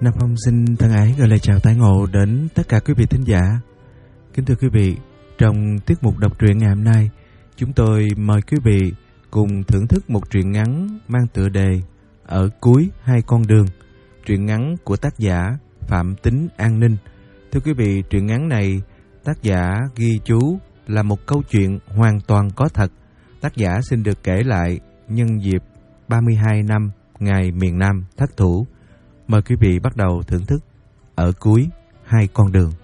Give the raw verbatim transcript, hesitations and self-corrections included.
Nam Phong xin thân ái gửi lời chào tái ngộ đến tất cả quý vị thính giả. Kính thưa quý vị, trong tiết mục đọc truyện ngày hôm nay, chúng tôi mời quý vị cùng thưởng thức một truyện ngắn mang tựa đề Ở cuối hai con đường, truyện ngắn của tác giả Phạm Tính An Ninh. Thưa quý vị, truyện ngắn này tác giả ghi chú là một câu chuyện hoàn toàn có thật. Tác giả xin được kể lại nhân dịp ba mươi hai năm ngày miền Nam thất thủ. Mời quý vị bắt đầu thưởng thức Ở cuối hai con đường.